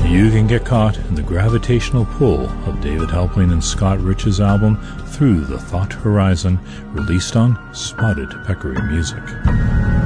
You can get caught in the gravitational pull of David Helpling and Scott Rich's album Through the Thought Horizon, released on Spotted Peccary Music.